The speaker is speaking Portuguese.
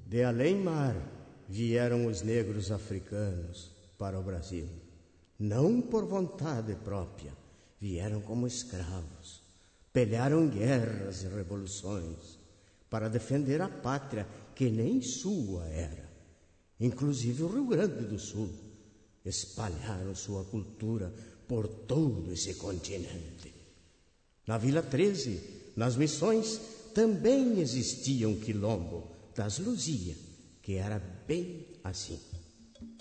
De além-mar vieram os negros africanos para o Brasil. Não por vontade própria, vieram como escravos. Pelearam guerras e revoluções para defender a pátria que nem sua era. Inclusive o Rio Grande do Sul. Espalharam sua cultura por todo esse continente. Na Vila 13, nas missões, também existia um quilombo das Luzia, que era bem assim.